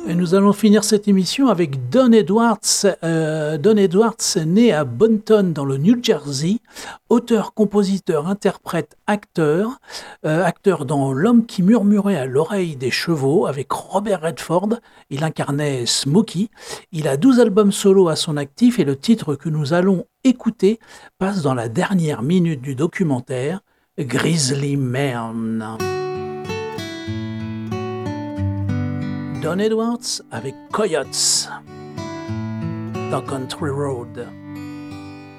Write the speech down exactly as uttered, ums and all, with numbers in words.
Et nous allons finir cette émission avec Don Edwards. Euh, Don Edwards est né à Bonton dans le New Jersey, auteur, compositeur, interprète, acteur, euh, acteur dans L'homme qui murmurait à l'oreille des chevaux avec Robert Redford. Il incarnait Smokey. Il a douze albums solo à son actif et le titre que nous allons écouter passe dans la dernière minute du documentaire, Grizzly Man. Don Edwards avec Coyotes dans Country Road.